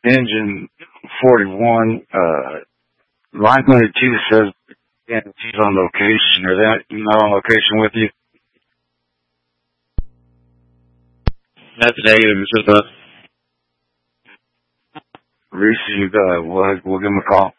engine 41, line 22 says he's on location. Are they not on location with you? That's negative. It's just us. Reese, we'll give him a call.